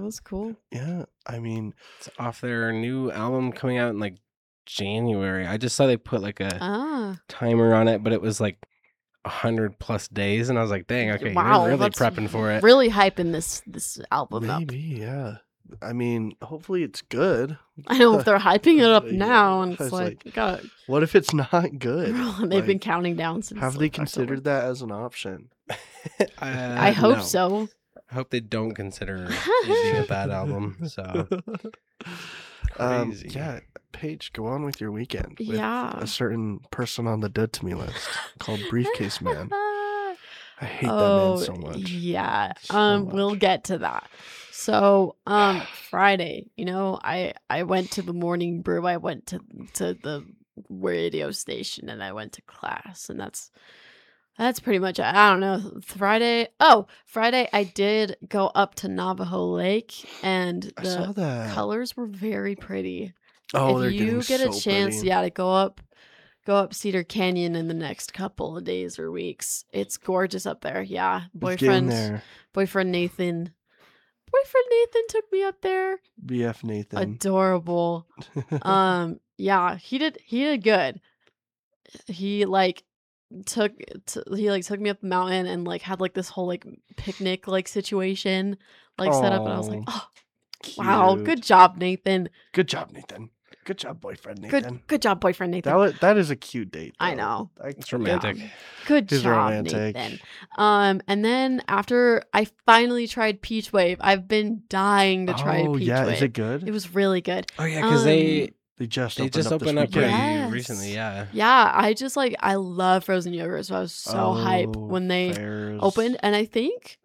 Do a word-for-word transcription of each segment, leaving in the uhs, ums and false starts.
was cool. Yeah, I mean, It's off their new album coming out in like January. I just saw they put like a Ah, timer on it, but it was like a hundred plus days, and I was like, "Dang, okay, wow, you're really that's prepping for it." really hyping this this album up. maybe, yeah. I mean, hopefully it's good. I know if they're hyping it up Yeah, now, and I it's was like, like, God, What if it's not good? they've been Like, counting down since. have like, they October. considered that as an option? I Uh, hope no. so. I hope they don't consider it being a bad album. So um, crazy. yeah, Paige, go on with your weekend. With Yeah. a certain person on the dead to me list called Briefcase Man. I hate oh, that man so much. Yeah. So um, we'll much. get to that. So, um, Friday, you know, I I went to the morning brew. I went to to the radio station, and I went to class, and that's that's pretty much it. I don't know. Friday. Oh, Friday, I did go up to Navajo Lake, and I saw the that. colors were very pretty. Oh, if they're you getting get a so chance, pretty. yeah, to go up go up Cedar Canyon in the next couple of days or weeks. It's gorgeous up there. Yeah. It's getting Boyfriend there. boyfriend Nathan. Boyfriend Nathan took me up there. B F Nathan. Adorable. Um yeah, he did he did good. He like took t- he like took me up the mountain and like had like this whole like picnic like situation like set up, and I was like, Aw, "Oh, wow, cute. good job, Nathan. Good job, Nathan. Good job, boyfriend Good Nathan. good job, boyfriend Nathan." That was, that is a cute date. I though. know. I, It's romantic. Good He's job, romantic. Nathan. Um, and then after I finally tried Peach Wave, I've been dying to try oh Peach yeah, Wave. is it good? It was really good. Oh yeah, because they Um, they just they opened just up opened this up pretty weekend. Yes. recently. Yeah. Yeah, I just like I love frozen yogurt, so I was so hype Oh, when they fairs. opened. And I think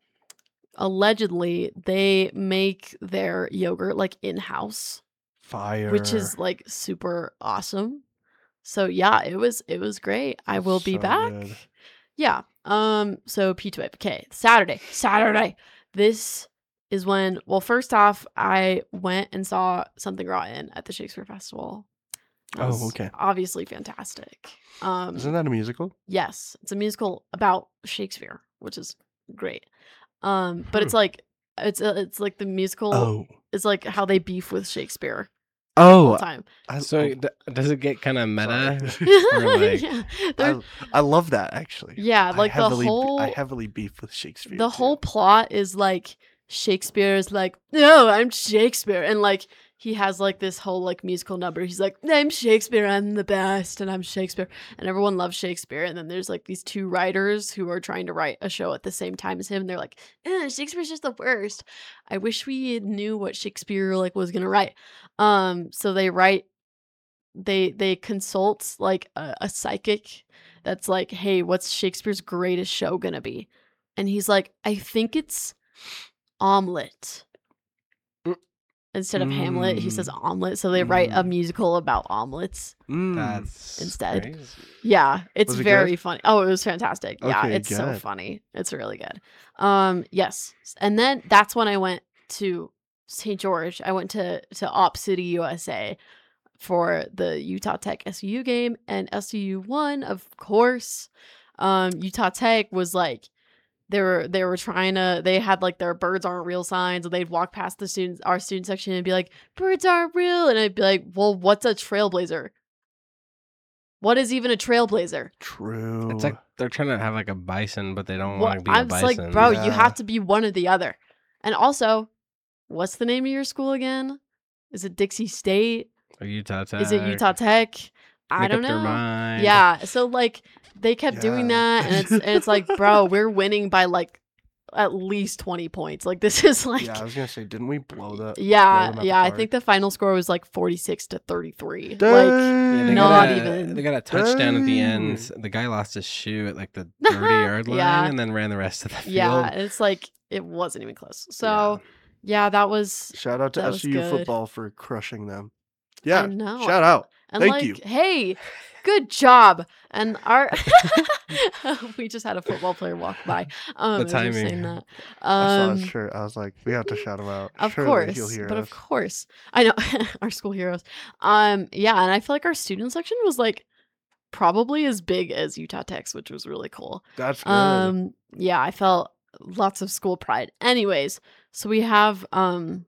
allegedly they make their yogurt like in house, Fire, which is like super awesome. So yeah, it was it was great. I will be So back. good. Yeah. Um. So Peach Wave. Okay. Saturday. Saturday. This is when. Well, first off, I went and saw Something Rotten at the Shakespeare Festival. That Oh, was okay. Obviously fantastic. Um. Isn't that a musical? Yes, it's a musical about Shakespeare, which is great. Um. But it's Hmm. like it's a, it's like the musical. Oh, It's like how they beef with Shakespeare all oh, the time. I, So oh, d- does it get kind of meta? sorry. Or, like- yeah. They're- I, I love that actually. yeah. I Like the heavily, whole. I heavily beef with Shakespeare. the too. whole plot is like Shakespeare is like, no, I'm Shakespeare, and like he has like this whole like musical number. He's like, I'm Shakespeare, I'm the best, and I'm Shakespeare, and everyone loves Shakespeare. And then there's like these two writers who are trying to write a show at the same time as him. And they're like, eh, Shakespeare's just the worst. I wish we knew what Shakespeare like was gonna write. Um, so they write. They they consult like a, a psychic that's like, hey, what's Shakespeare's greatest show gonna be? And he's like, I think it's Omelet. Mm. Instead of Hamlet, he Mm. says omelet. So they write a Mm. musical about omelets. Mm. That's Instead. crazy. Yeah, it's Was it very good? funny. Oh, it was fantastic. Yeah, Okay, it's so good. funny. It's really good. Um, yes. And then that's when I went to Saint George. I went to to Op City, U S A for the Utah Tech S U game, and S U won, of course. Um, Utah Tech was like they were they were trying to they had like their birds aren't real signs, and they'd walk past the students our student section and be like, birds aren't real, and I'd be like, well, what's a trailblazer? What is even a trailblazer? True. It's like they're trying to have like a bison, but they don't What- want to be I a was bison. like, bro, you Yeah. have to be one or the other. And also, what's the name of your school again? Is it Dixie State? Or Utah Tech. Is it Utah Tech? I Make don't up your know. mind. Yeah. So like they kept doing Yeah. that, and it's and it's like, bro, we're winning by like at least twenty points. Like this is like yeah, I was gonna say, didn't we blow that? yeah, blow them yeah. I apart? think the final score was like forty-six to thirty-three. Like Yeah, they Not got a, even. They got a touchdown at the end. Dang. The guy lost his shoe at like the thirty yard line, Yeah. and then ran the rest of the field. yeah, it's like it wasn't even close. So yeah, that was Shout out to That was S U good. football for crushing them. Yeah, know. shout out. and Thank like you. hey, good job. And our we just had a football player walk by. Um, The as we were timing. saying that. I saw Um, his shirt. I was like, we have to shout him out. Of Surely he'll course, hear but us. of course, I know our school heroes. Um, yeah, and I feel like our student section was like probably as big as Utah Tech's, which was really cool. That's good. Um, yeah, I felt lots of school pride. Anyways, so we have um